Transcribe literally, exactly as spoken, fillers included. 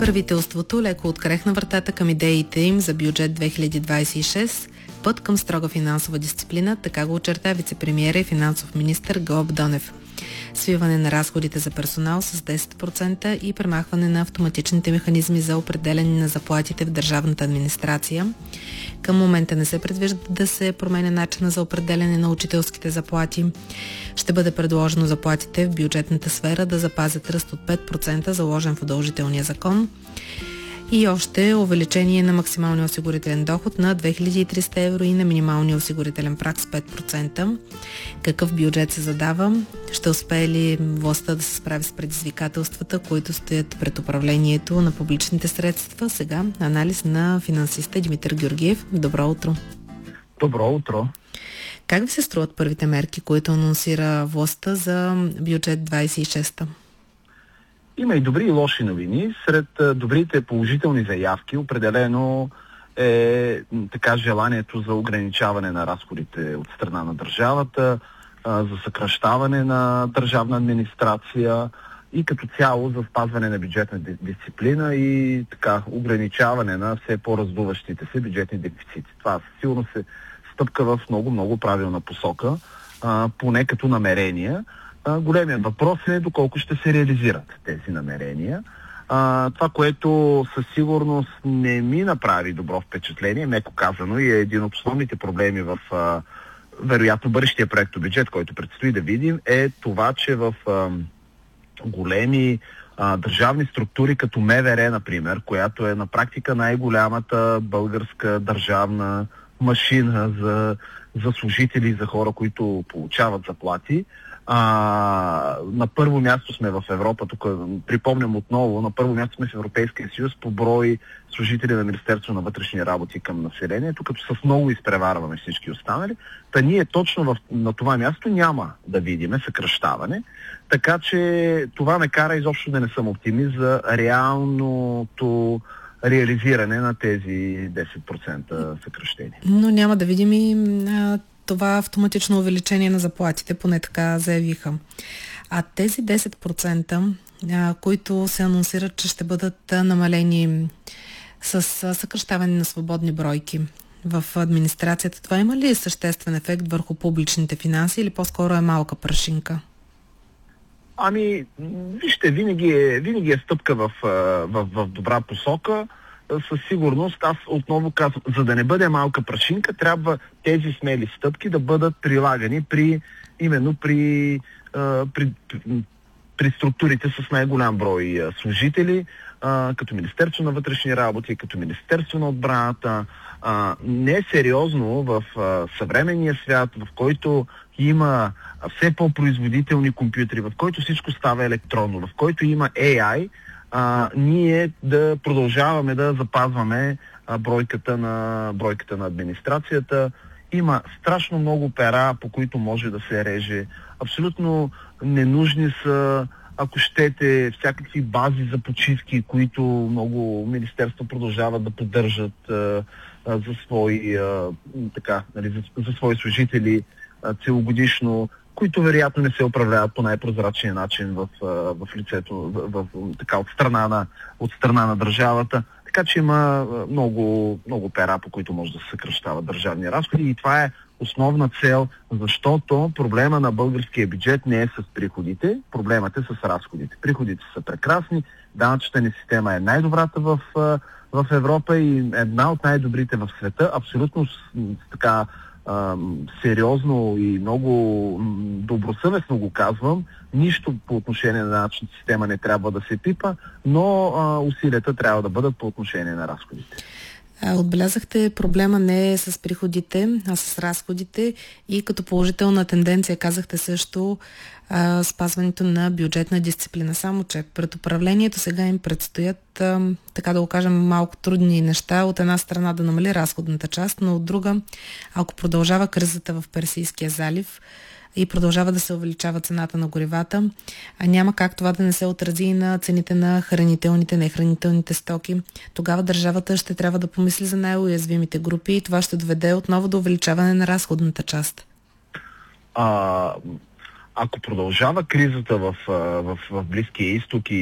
Правителството леко открехна вратата към идеите им за бюджет две хиляди двадесет и шеста, път към строга финансова дисциплина, така го очерта вице-премиера и финансов министър Гълъб Донев. Свиване на разходите за персонал с десет процента и премахване на автоматичните механизми за определяне на заплатите в държавната администрация. Към момента не се предвижда да се променя начина за определяне на учителските заплати. Ще бъде предложено заплатите в бюджетната сфера да запазят ръст от пет процента, заложен в удължителния закон. И още увеличение на максималния осигурителен доход на две хиляди и триста евро и на минималния осигурителен праг с пет процента. Какъв бюджет се задава? Ще успее ли властта да се справи с предизвикателствата, които стоят пред управлението на публичните средства? Сега анализ на финансиста Димитър Георгиев. Добро утро! Добро утро! Как ви се струват първите мерки, които анонсира властта за бюджет двадесет и шеста? Има и добри и лоши новини. Сред добрите положителни заявки определено е така желанието за ограничаване на разходите от страна на държавата, за съкращаване на държавна администрация и като цяло за спазване на бюджетна дисциплина и така ограничаване на все по-раздуващите се бюджетни дефицити. Това сигурно се стъпка в много-много правилна посока, поне като намерения. Големият въпрос е доколко ще се реализират тези намерения. А, това, което със сигурност не ми направи добро впечатление, меко казано, и е един от основните проблеми в а, вероятно бъдещия проектобюджет, който предстои да видим, е това, че в а, големи а, държавни структури, като М В Р, например, която е на практика най-голямата българска държавна машина за, за служители и за хора, които получават заплати, А, на първо място сме в Европа, тук припомням отново, на първо място сме в Европейския съюз по брой служители на Министерство на вътрешни работи към населението, като с много изпреварваме всички останали. Та ние точно в, на това място няма да видиме съкращаване, така че това ме кара изобщо да не съм оптимист за реалното реализиране на тези десет процента съкращение. Но няма да видим и а, това автоматично увеличение на заплатите, поне така заявиха. А тези десет процента, а, които се анонсират, че ще бъдат а, намалени с а, съкращаване на свободни бройки в администрацията, това има ли съществен ефект върху публичните финанси или по-скоро е малка прашинка? Ами, вижте, винаги е, винаги е стъпка в, в, в добра посока. Със сигурност, аз отново казвам, за да не бъде малка прашинка, трябва тези смели стъпки да бъдат прилагани при, именно при, а, при, при структурите с най-голям брой а, служители, а, като Министерство на вътрешни работи, като Министерство на отбраната. А, не е сериозно в а, съвременния свят, в който има а, все по-производителни компютри, в който всичко става електронно, в който има Ей Ай, А, ние да продължаваме да запазваме а, бройката, на, бройката на администрацията. Има страшно много пера, по които може да се реже. Абсолютно ненужни са, ако щете, всякакви бази за почивки, които много министерства продължават да поддържат а, а, за, свои, а, така, нали, за, за свои служители а, целогодишно, които вероятно не се управляват по най-прозрачния начин в, в лицето, в, в, така, от, страна на, от страна на държавата. Така че има много, много пера, по които може да се съкращават държавни разходи и това е основна цел, защото проблема на българския бюджет не е с приходите, проблемът е с разходите. Приходите са прекрасни, данъчната ни система е най-добрата в, в Европа и една от най-добрите в света. Абсолютно така Uh, сериозно и много добросъвестно го казвам, нищо по отношение на данъчната система не трябва да се пипа, но uh, усилията трябва да бъдат по отношение на разходите. Отбелязахте, проблема не е с приходите, а с разходите и като положителна тенденция казахте също а, спазването на бюджетна дисциплина. Само че пред управлението сега им предстоят, а, така да го кажем, малко трудни неща. От една страна да намали разходната част, но от друга, ако продължава кризата в Персийския залив и продължава да се увеличава цената на горивата, а няма как това да не се отрази и на цените на хранителните, нехранителните стоки. Тогава държавата ще трябва да помисли за най-уязвимите групи и това ще доведе отново до увеличаване на разходната част. А, ако продължава кризата в, в, в Близкия изток и